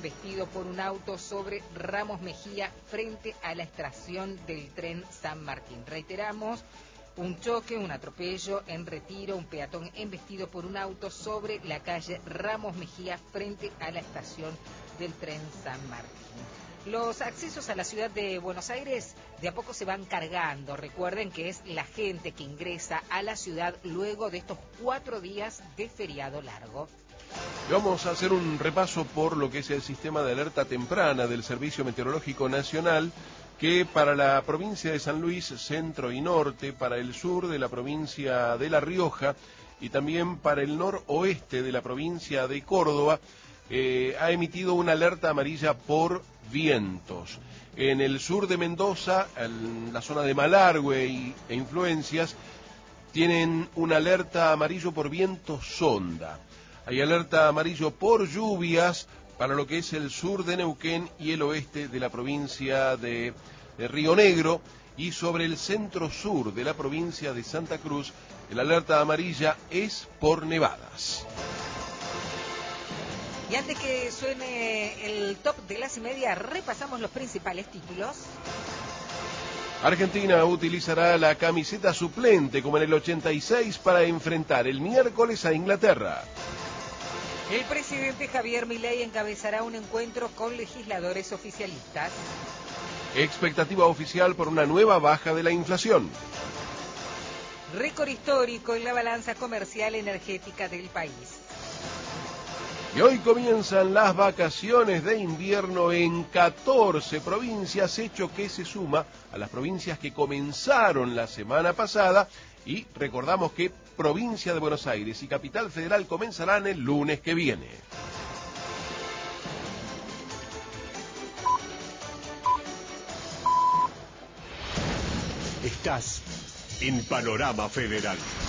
embestido por un auto sobre Ramos Mejía frente a la estación del tren San Martín. Reiteramos, un choque, un atropello en Retiro, un peatón embestido por un auto sobre la calle Ramos Mejía frente a la estación del tren San Martín. Los accesos a la ciudad de Buenos Aires de a poco se van cargando. Recuerden que es la gente que ingresa a la ciudad luego de estos 4 días de feriado largo. Vamos a hacer un repaso por lo que es el sistema de alerta temprana del Servicio Meteorológico Nacional, que para la provincia de San Luis, centro y norte, para el sur de la provincia de La Rioja y también para el noroeste de la provincia de Córdoba, ha emitido una alerta amarilla por vientos. En el sur de Mendoza, en la zona de Malargüe e influencias, tienen una alerta amarillo por viento sonda. Hay alerta amarillo por lluvias para lo que es el sur de Neuquén y el oeste de la provincia de Río Negro, y sobre el centro-sur de la provincia de Santa Cruz, el alerta amarilla es por nevadas. Y antes que suene el top de las y media, repasamos los principales títulos. Argentina utilizará la camiseta suplente como en el 86 para enfrentar el miércoles a Inglaterra. El presidente Javier Milei encabezará un encuentro con legisladores oficialistas. Expectativa oficial por una nueva baja de la inflación. Récord histórico en la balanza comercial energética del país. Y hoy comienzan las vacaciones de invierno en 14 provincias, hecho que se suma a las provincias que comenzaron la semana pasada, y recordamos que provincia de Buenos Aires y Capital Federal comenzarán el lunes que viene. Estás en Panorama Federal.